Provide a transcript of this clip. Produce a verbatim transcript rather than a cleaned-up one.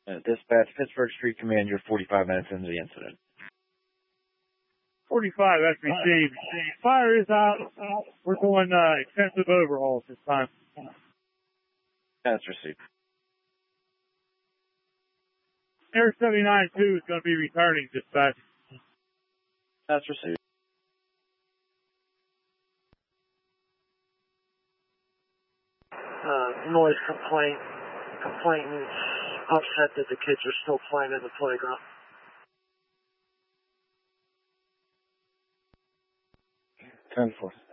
Uh, dispatch, Pittsburgh Street Command, you're forty-five minutes into the incident. forty-five, that's received. Fire is out. We're doing uh, extensive overhauls this time. That's received. Air seventy-nine two is going to be returning dispatch. That's received. Uh, noise complaint. Complainant upset that the kids are still playing in the playground. ten four.